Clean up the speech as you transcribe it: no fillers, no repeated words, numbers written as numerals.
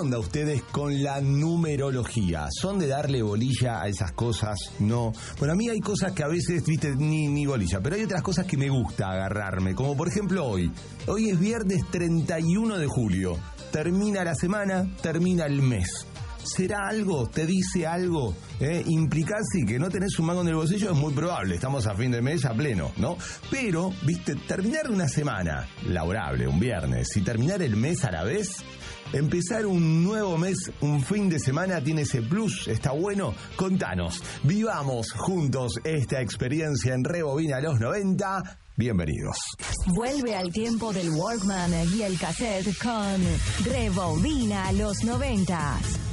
onda ustedes con la numerología? ¿Son de darle bolilla a esas cosas? No. Bueno, a mí hay cosas que a veces, viste, ni bolilla, pero hay otras cosas que me gusta agarrarme, como por ejemplo hoy. Hoy es viernes 31 de julio. Termina la semana, termina el mes. ¿Será algo? ¿Te dice algo? Implicar sí que no tenés un mango en el bolsillo es muy probable. Estamos a fin de mes a pleno, ¿no? Pero, viste, terminar una semana laborable, un viernes, y terminar el mes a la vez, empezar un nuevo mes, un fin de semana, tiene ese plus, está bueno. Contanos, vivamos juntos esta experiencia en Rebobina los 90. Bienvenidos. Vuelve al tiempo del Walkman y el cassette con Rebobina los 90.